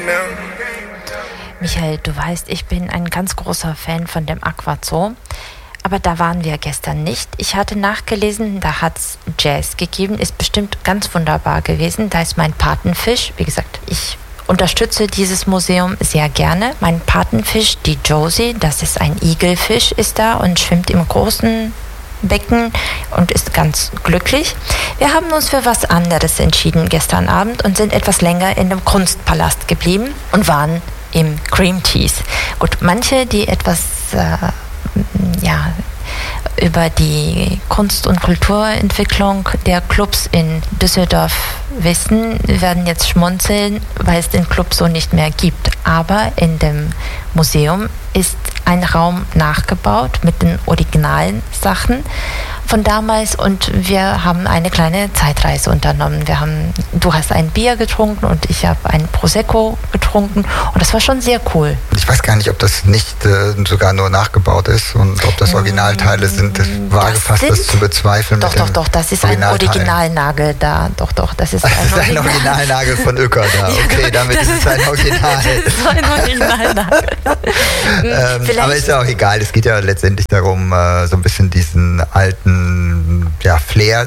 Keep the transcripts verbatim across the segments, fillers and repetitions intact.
Michael, du weißt, ich bin ein ganz großer Fan von dem Aquazoo. Aber da waren wir gestern nicht. Ich hatte nachgelesen, da hat es Jazz gegeben. Ist bestimmt ganz wunderbar gewesen. Da ist mein Patenfisch. Wie gesagt, ich unterstütze dieses Museum sehr gerne. Mein Patenfisch, die Josie, das ist ein Igelfisch, ist da und schwimmt im großen Becken und ist ganz glücklich. Wir haben uns für was anderes entschieden gestern Abend und sind etwas länger in dem Kunstpalast geblieben und waren im Cream Teas. Gut, manche, die etwas äh, ja, über die Kunst- und Kulturentwicklung der Clubs in Düsseldorf wissen, werden jetzt schmunzeln, weil es den Club so nicht mehr gibt. Aber in dem Museum ist ein Raum nachgebaut mit den originalen Sachen von damals und wir haben eine kleine Zeitreise unternommen. Wir haben, du hast ein Bier getrunken und ich habe ein Prosecco getrunken und das war schon sehr cool. Ich weiß gar nicht, ob das nicht äh, sogar nur nachgebaut ist und ob das Originalteile sind. Das wage fast das zu bezweifeln. Doch, doch, doch, das ist ein Originalnagel da. Doch, doch, das ist ein, das ist ein Originalnagel von Öcker da. Okay, damit ist es ein Original. Das ist ein Originalnagel. ähm, aber ist ja auch egal. Es geht ja letztendlich darum, äh, so ein bisschen diesen alten ja, Flair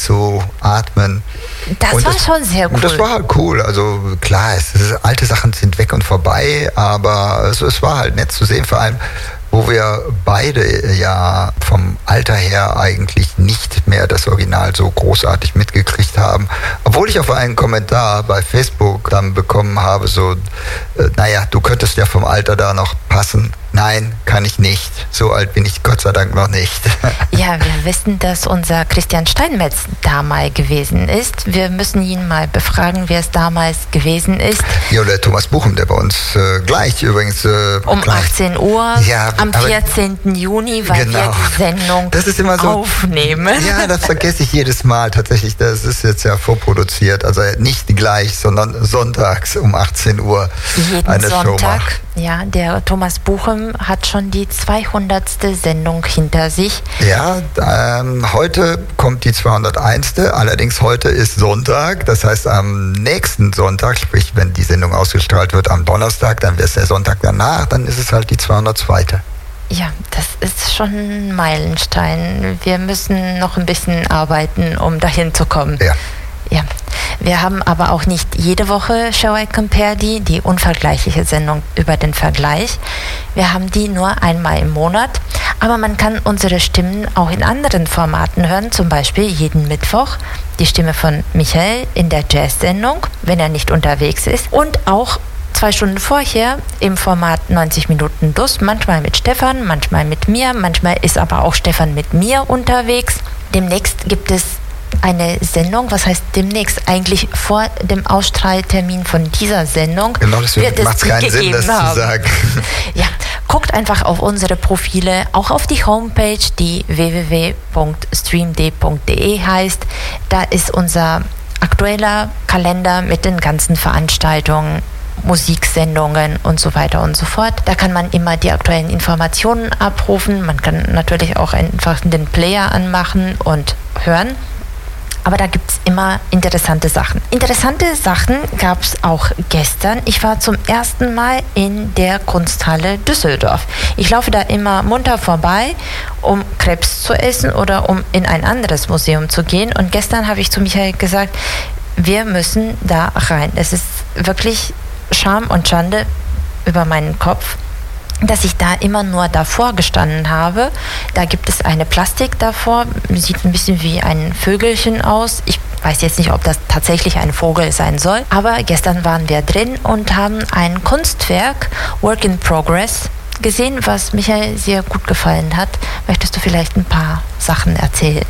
einzuatmen. Das und war das, schon sehr cool. Und das war halt cool. Also klar, es ist, alte Sachen sind weg und vorbei, aber es, es war halt nett zu sehen, vor allem wo wir beide ja vom Alter her eigentlich nicht mehr das Original so großartig mitgekriegt haben. Obwohl ich auf einen Kommentar bei Facebook dann bekommen habe, so, äh, naja, du könntest ja vom Alter da noch passen. Nein, kann ich nicht. So alt bin ich Gott sei Dank noch nicht. Ja, wir wissen, dass unser Christian Steinmetz da mal gewesen ist. Wir müssen ihn mal befragen, wie es damals gewesen ist. Ja, oder Thomas Buchem, der bei uns äh, gleich übrigens... Äh, um gleich. achtzehn Uhr, ja, am vierzehnten Juni, weil genau. wir die Sendung das ist immer so, aufnehmen. Ja, das vergesse ich jedes Mal tatsächlich. Das ist jetzt ja vorproduziert. Also nicht gleich, sondern sonntags um achtzehn Uhr Jeden eine Sonntag, Show macht. Ja, der Thomas Buchem hat schon die zweihundertste Sendung hinter sich. Ja, ähm, heute kommt die zweihunderteinste Allerdings heute ist Sonntag. Das heißt, am nächsten Sonntag, sprich, wenn die Sendung ausgestrahlt wird am Donnerstag, dann wäre es der Sonntag danach, dann ist es halt die zweihundertzweite Ja, das ist schon ein Meilenstein. Wir müssen noch ein bisschen arbeiten, um dahin zu kommen. Ja. Ja, wir haben aber auch nicht jede Woche Shall I Compare Die, die unvergleichliche Sendung über den Vergleich. Wir haben die nur einmal im Monat, aber man kann unsere Stimmen auch in anderen Formaten hören, zum Beispiel jeden Mittwoch die Stimme von Michael in der Jazz-Sendung, wenn er nicht unterwegs ist, und auch zwei Stunden vorher im Format neunzig Minuten Dus, manchmal mit Stefan, manchmal mit mir, manchmal ist aber auch Stefan mit mir unterwegs. Demnächst gibt es eine Sendung, was heißt demnächst, eigentlich vor dem Ausstrahltermin von dieser Sendung. Genau, deswegen macht es keinen Sinn, das haben. zu sagen. Ja, guckt einfach auf unsere Profile, auch auf die Homepage, die w w w punkt streamd punkt d e heißt. Da ist unser aktueller Kalender mit den ganzen Veranstaltungen, Musiksendungen und so weiter und so fort. Da kann man immer die aktuellen Informationen abrufen. Man kann natürlich auch einfach den Player anmachen und hören. Aber da gibt es immer interessante Sachen. Interessante Sachen gab es auch gestern. Ich war zum ersten Mal in der Kunsthalle Düsseldorf. Ich laufe da immer munter vorbei, um Krebs zu essen oder um in ein anderes Museum zu gehen. Und gestern habe ich zu Michael gesagt, wir müssen da rein. Es ist wirklich Scham und Schande über meinen Kopf, dass ich da immer nur davor gestanden habe. Da gibt es eine Plastik davor, sieht ein bisschen wie ein Vögelchen aus. Ich weiß jetzt nicht, ob das tatsächlich ein Vogel sein soll, aber gestern waren wir drin und haben ein Kunstwerk, Work in Progress, gesehen, was Michael sehr gut gefallen hat. Möchtest du vielleicht ein paar Sachen erzählen?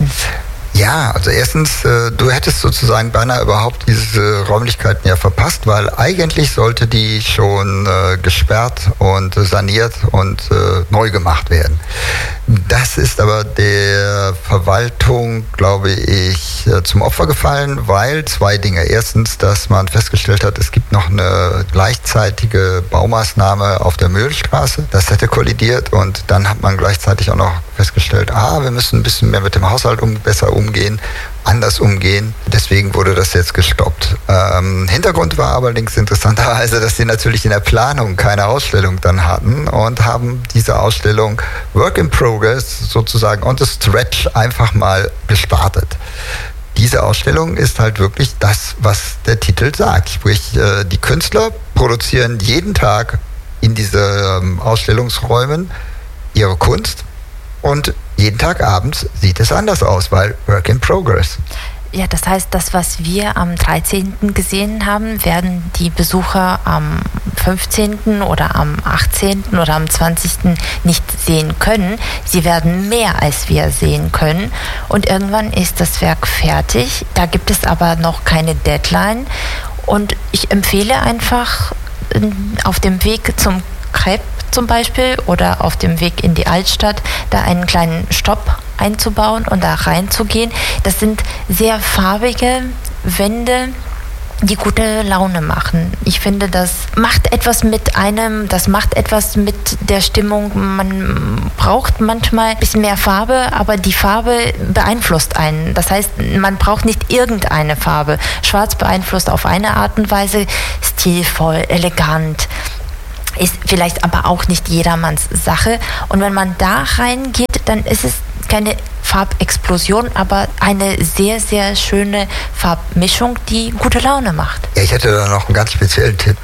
Ja, also erstens, äh, du hättest sozusagen beinahe überhaupt diese Räumlichkeiten ja verpasst, weil eigentlich sollte die schon äh, gesperrt und äh, saniert und äh, neu gemacht werden. Das ist aber der Verwaltung, glaube ich, äh, zum Opfer gefallen, weil zwei Dinge. Erstens, dass man festgestellt hat, es gibt noch eine gleichzeitige Baumaßnahme auf der Mühlstraße. Das hätte kollidiert und dann hat man gleichzeitig auch noch festgestellt, ah, wir müssen ein bisschen mehr mit dem Haushalt um, besser umgehen. anders umgehen. Deswegen wurde das jetzt gestoppt. Ähm, Hintergrund war allerdings interessanterweise, dass sie natürlich in der Planung keine Ausstellung dann hatten und haben diese Ausstellung Work in Progress sozusagen on the stretch einfach mal gestartet. Diese Ausstellung ist halt wirklich das, was der Titel sagt. Sprich, äh, die Künstler produzieren jeden Tag in diese ähm, Ausstellungsräumen ihre Kunst und jeden Tag abends sieht es anders aus, weil Work in Progress. Ja, das heißt, das, was wir am dreizehnten gesehen haben, werden die Besucher am fünfzehnten oder am achtzehnten oder am zwanzigsten nicht sehen können. Sie werden mehr als wir sehen können. Und irgendwann ist das Werk fertig. Da gibt es aber noch keine Deadline. Und ich empfehle einfach auf dem Weg zum Crêpe zum Beispiel oder auf dem Weg in die Altstadt, da einen kleinen Stopp einzubauen und da reinzugehen. Das sind sehr farbige Wände, die gute Laune machen. Ich finde, das macht etwas mit einem, das macht etwas mit der Stimmung. Man braucht manchmal ein bisschen mehr Farbe, aber die Farbe beeinflusst einen. Das heißt, man braucht nicht irgendeine Farbe. Schwarz beeinflusst auf eine Art und Weise, stilvoll, elegant. Ist vielleicht aber auch nicht jedermanns Sache. Und wenn man da reingeht, dann ist es keine Farbexplosion, aber eine sehr, sehr schöne Farbmischung, die gute Laune macht. Ja, ich hätte da noch einen ganz speziellen Tipp.